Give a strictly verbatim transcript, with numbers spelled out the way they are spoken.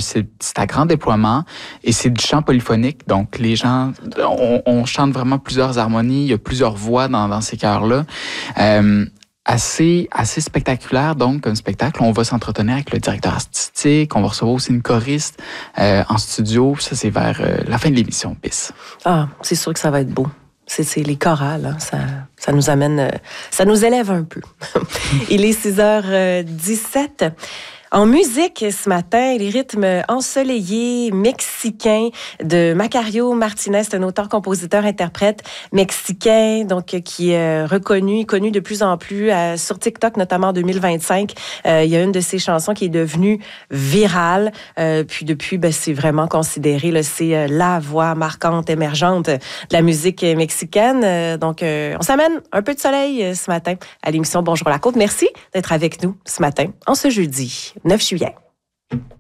c'est, c'est à grand déploiement et c'est du chant polyphonique. Donc, les gens, on, on chante vraiment plusieurs harmonies, il y a plusieurs voix dans, dans ces chœurs-là. Euh, assez, assez spectaculaire, donc, comme spectacle. On va s'entretenir avec le directeur artistique, on va recevoir aussi une choriste euh, en studio. Ça, c'est vers euh, la fin de l'émission, P I S. Ah, c'est sûr que ça va être beau. C'est, c'est les chorales, hein, ça, ça nous amène, euh, ça nous élève un peu. Il est six heures dix-sept. En musique, ce matin, les rythmes ensoleillés mexicains de Macario Martinez, c'est un auteur-compositeur-interprète mexicain, donc qui est reconnu, connu de plus en plus euh, sur TikTok, notamment en deux mille vingt-cinq. Euh, il y a une de ses chansons qui est devenue virale. Euh, puis depuis, ben, c'est vraiment considéré, là, c'est euh, la voix marquante, émergente de la musique mexicaine. Euh, donc, euh, on s'amène un peu de soleil euh, ce matin à l'émission Bonjour la Côte. Merci d'être avec nous ce matin, en ce jeudi neuf juillet.